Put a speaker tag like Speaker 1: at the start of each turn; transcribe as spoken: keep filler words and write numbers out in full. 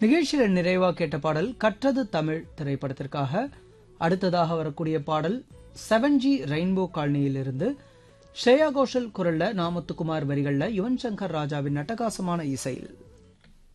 Speaker 1: நிகழ்ச்சியில நிறைவா கேட்ட பாடல் கற்றது தமிழ் திரைப்படத்திற்காக. அடுத்ததாக வரக்கூடிய பாடல் seven G rainbow காலனியிலிருந்து Shreya Ghoshal குரல்ல நாமத்துக்குமார் வரிகள்ல யுவன் சங்கர் ராஜாவின் அட்டகாசமான இசையில்.